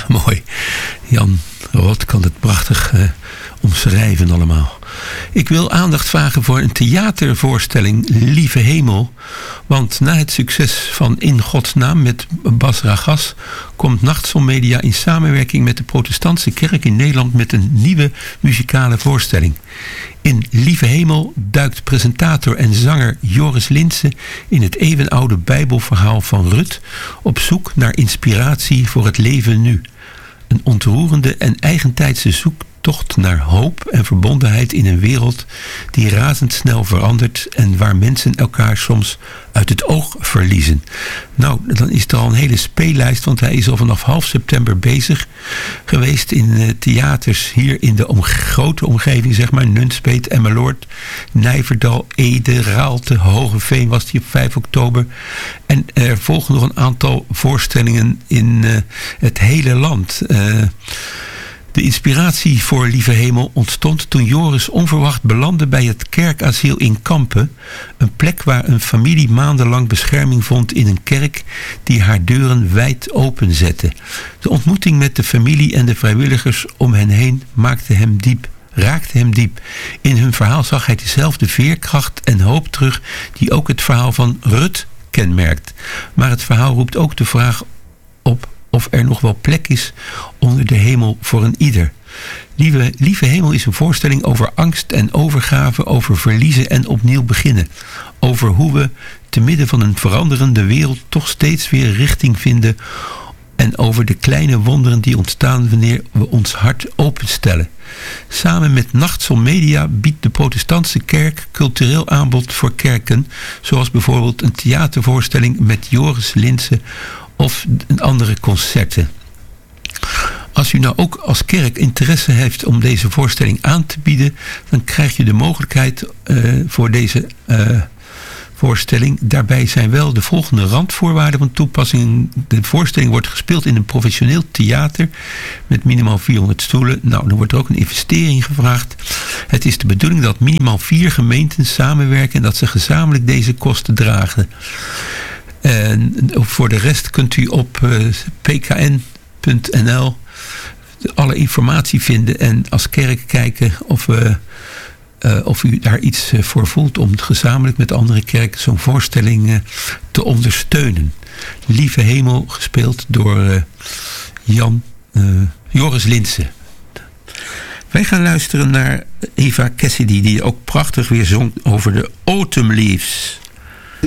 Ja, mooi. Jan Rot kan het prachtig omschrijven allemaal. Ik wil aandacht vragen voor een theatervoorstelling Lieve Hemel. Want na het succes van In Gods Naam met Bas Ragas komt Nachtzon Media in samenwerking met de Protestantse Kerk in Nederland met een nieuwe muzikale voorstelling. In Lieve Hemel duikt presentator en zanger Joris Linssen in het eeuwenoude Bijbelverhaal van Rut op zoek naar inspiratie voor het leven nu. Een ontroerende en eigentijdse zoektocht naar hoop en verbondenheid in een wereld die razendsnel verandert en waar mensen elkaar soms uit het oog verliezen. Nou, dan is er al een hele speellijst, want hij is al vanaf half september bezig geweest in theaters hier in de grote omgeving, zeg maar, Nunspeet, Emmeloord, Nijverdal, Ede, Raalte, Hogeveen was hij op 5 oktober. En er volgen nog een aantal voorstellingen in het hele land. De inspiratie voor Lieve Hemel ontstond toen Joris onverwacht belandde bij het kerkasiel in Kampen. Een plek waar een familie maandenlang bescherming vond in een kerk die haar deuren wijd open zette. De ontmoeting met de familie en de vrijwilligers om hen heen raakte hem diep. In hun verhaal zag hij dezelfde veerkracht en hoop terug die ook het verhaal van Rut kenmerkt. Maar het verhaal roept ook de vraag op of er nog wel plek is onder de hemel voor een ieder. Lieve Hemel is een voorstelling over angst en overgave, over verliezen en opnieuw beginnen. Over hoe we te midden van een veranderende wereld toch steeds weer richting vinden. En over de kleine wonderen die ontstaan wanneer we ons hart openstellen. Samen met Nachtzon Media biedt de Protestantse Kerk cultureel aanbod voor kerken, zoals bijvoorbeeld een theatervoorstelling met Joris Linssen of andere concerten. Als u nou ook als kerk interesse heeft om deze voorstelling aan te bieden, dan krijg je de mogelijkheid voor deze voorstelling. Daarbij zijn wel de volgende randvoorwaarden van toepassing. De voorstelling wordt gespeeld in een professioneel theater met minimaal 400 stoelen. Nou, dan wordt er ook een investering gevraagd. Het is de bedoeling dat minimaal 4 gemeenten samenwerken en dat ze gezamenlijk deze kosten dragen. En voor de rest kunt u op pkn.nl alle informatie vinden en als kerk kijken of u daar iets voor voelt om gezamenlijk met andere kerken zo'n voorstelling te ondersteunen. Lieve Hemel, gespeeld door Joris Linssen. Wij gaan luisteren naar Eva Cassidy, die ook prachtig weer zong over de Autumn Leaves.